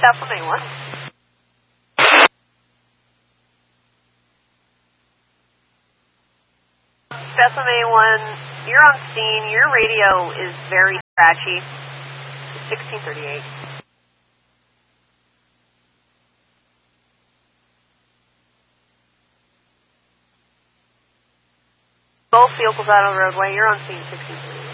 Bethlehem A1. Bethlehem A1, you're on scene. Your radio is very scratchy. 1638. Both vehicles out on the roadway. You're on scene 1638.